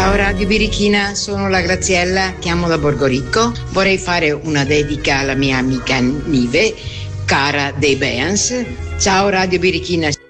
Ciao Radio Birichina, sono la Graziella, chiamo da Borgoricco. Vorrei fare una dedica alla mia amica Nive, cara dei Beans. Ciao Radio Birichina.